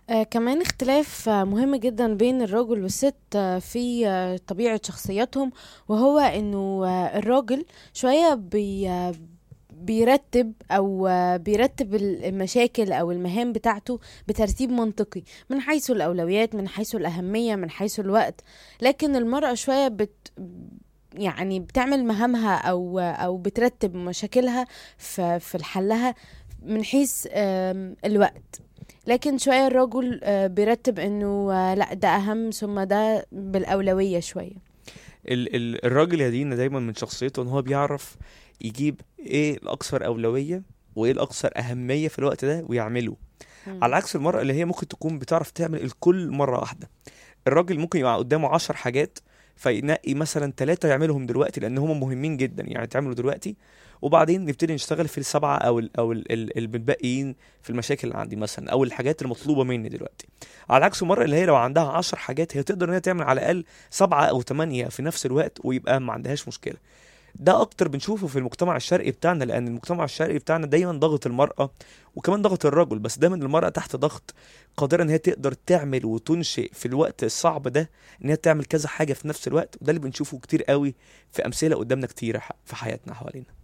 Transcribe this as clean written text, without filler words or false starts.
كمان اختلاف مهم جدا بين الرجل والست في طبيعة شخصياتهم. وهو انه الراجل شوية بيرتب او بيرتب المشاكل او المهام بتاعته بترتيب منطقي من حيث الاولويات، من حيث الاهمية، من حيث الوقت. لكن المرأة شوية يعني بتعمل مهامها او بترتب مشاكلها في الحلها من حيث الوقت. لكن شوية الرجل بيرتب انه لا ده اهم ثم ده بالاولوية شوية. الراجل يا دينا دايما من شخصيته ان هو بيعرف يجيب ايه الاكثر اولوية وايه الاكثر اهمية في الوقت ده ويعمله، على مم. عكس المرأة اللي هي ممكن تكون بتعرف تعمل الكل مرة واحدة. الراجل ممكن يبقى قدامه 10 حاجات، فينقي مثلا 3 يعملهم دلوقتي لان هم مهمين جدا يعني تعملوا دلوقتي، وبعدين نبتدي نشتغل في ال7 او المتبقيين في المشاكل اللي عندي مثلا او الحاجات المطلوبة مني دلوقتي. على عكس المرأة اللي هي لو عندها 10 حاجات هي تقدر ان هي تعمل على الاقل 7 او 8 في نفس الوقت ويبقى ما عندهاش مشكلة. ده اكتر بنشوفه في المجتمع الشرقي بتاعنا، لان المجتمع الشرقي بتاعنا دايما ضغط المرأة وكمان ضغط الرجل، بس دايما المرأة تحت ضغط، قادرة ان هي تقدر تعمل وتنشئ في الوقت الصعب ده، ان هي تعمل كذا حاجة في نفس الوقت. وده اللي بنشوفه كتير قوي في امثلة قدامنا كتيرة في حياتنا حوالينا.